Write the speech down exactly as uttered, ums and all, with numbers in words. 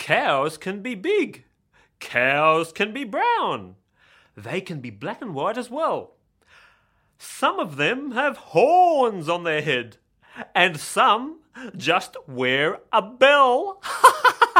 Cows can be big. Cows can be brown. They can be black and white as well. Some of them have horns on their head, and some just wear a bell.